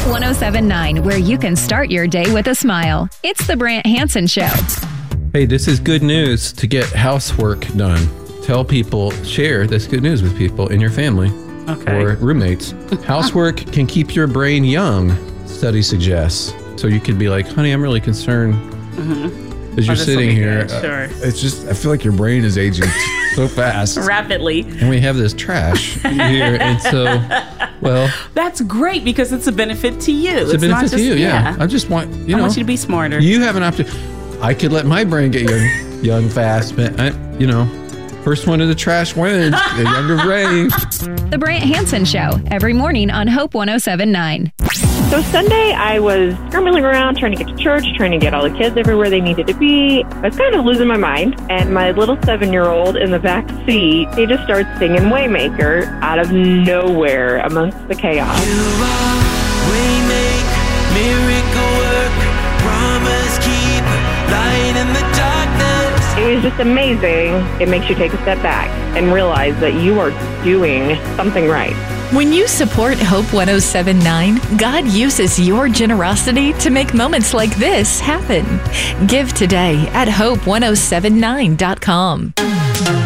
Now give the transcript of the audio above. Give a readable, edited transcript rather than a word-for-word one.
1079, where you can start your day with a smile. It's the Brant Hansen Show. Hey, this is good news to get housework done. Tell people, share this good news with people in your family or roommates. Housework can keep your brain young, study suggests. So you could be like, honey, I'm really concerned as you're sitting here. Sure. It's just, I feel like your brain is aging so fast. Rapidly. And we have this trash here. And so, well. That's great because it's a benefit to you. It's a benefit to you, yeah. I just want, I want you to be smarter. You have an option. I could let my brain get young fast, but first one to the trash wins. A younger brain. The Brant Hansen Show, every morning on Hope 1079. So Sunday, I was scrambling around trying to get to church, trying to get all the kids everywhere they needed to be. I was kind of losing my mind, and my little 7-year-old in the back seat, he just starts singing Waymaker out of nowhere amongst the chaos. You are Waymaker, miracle work, promise keep, light in the darkness. It was just amazing. It makes you take a step back and realize that you are doing something right. When you support Hope 1079, God uses your generosity to make moments like this happen. Give today at hope1079.com.